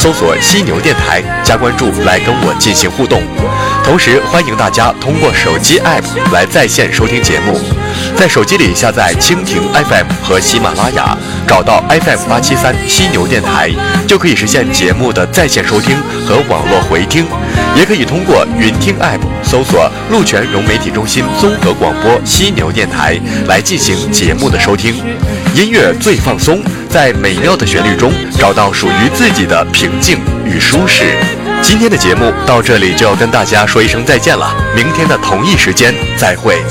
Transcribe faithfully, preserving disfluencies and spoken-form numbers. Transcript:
搜索犀牛电台加关注来跟我进行互动。同时欢迎大家通过手机 app 来在线收听节目，在手机里下载蜻蜓 F M 和喜马拉雅，找到 F M 八七三犀牛电台，就可以实现节目的在线收听和网络回听。也可以通过云听 app 搜索鹿泉融媒体中心综合广播犀牛电台来进行节目的收听。音乐最放松，在美妙的旋律中找到属于自己的平静与舒适。今天的节目到这里就要跟大家说一声再见了，明天的同一时间再会。